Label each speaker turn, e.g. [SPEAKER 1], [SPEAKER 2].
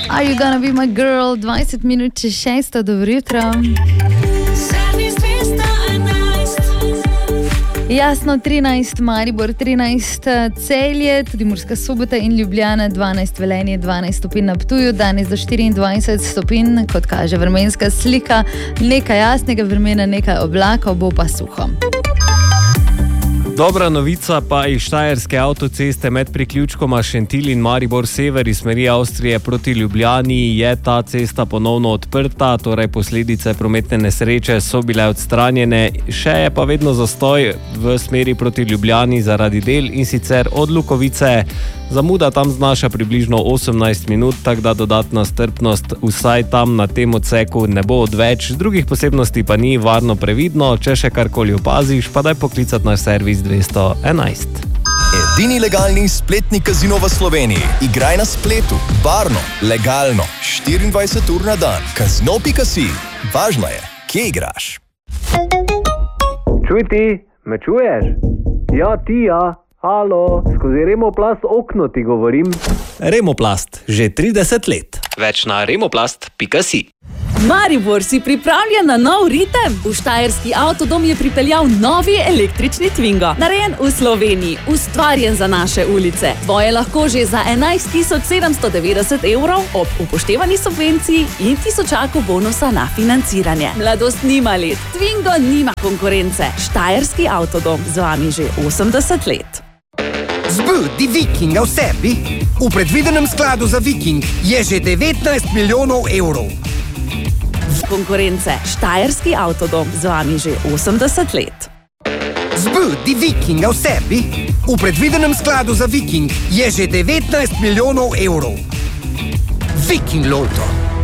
[SPEAKER 1] Are you gonna be my girl? 20 minut čez 6, dobro jutro. Jasno, 13 Maribor, 13 Celje, tudi Murska Sobota in Ljubljana, 12 Velenje, 12 stopinj na Ptuju, danes do 24 stopinj, kot kaže vremenska slika, nekaj jasnega vremena, nekaj oblakov, bo pa suho.
[SPEAKER 2] Dobra novica pa iz Štajerske avtoceste med priključkoma Šentilj in Maribor sever iz smeri Avstrije proti Ljubljani je ta cesta ponovno odprta, torej posledice prometne nesreče so bile odstranjene, še je pa vedno zastoj v smeri proti Ljubljani zaradi del in sicer od Lukovice. Zamuda tam znaša približno 18 minut, tako da dodatna strpnost vsaj tam na tem odseku ne bo odveč. Drugih posebnosti pa ni, varno previdno, če še karkoli opaziš, pa daj poklicati na servis 211.
[SPEAKER 3] Edini legalni spletni kazino v Sloveniji. Igraj na spletu, varno, legalno, 24 ur na dan. Casino.si. Važno je, kje igraš.
[SPEAKER 4] Čuj ti, me čuješ? Ja, ti ja. Halo, skozi Remoplast okno ti govorim.
[SPEAKER 2] Remoplast, že 30 let. Več na remoplast.si.
[SPEAKER 5] Maribor, si pripravljen na nov ritem? V Štajerski avtodom je pripeljal novi električni Twingo. Narejen v Sloveniji, ustvarjen za naše ulice. Tvoje lahko že za 11.790 evrov ob upoštevani subvenciji in tisočaku bonusa na financiranje. Mladost nima let, Twingo nima konkurence. Štajerski avtodom, z vami že 80 let.
[SPEAKER 6] Zbudi Vikinga v sebi. V predvidenem skladu za Viking je že 19 milijonov evrov.
[SPEAKER 5] Konkurence. Štajerski avtodom, z vami že 80 let.
[SPEAKER 6] Zbudi Vikinga v sebi. V predvidenem skladu za Viking je že 19 milijonov evrov. Viking Lotto.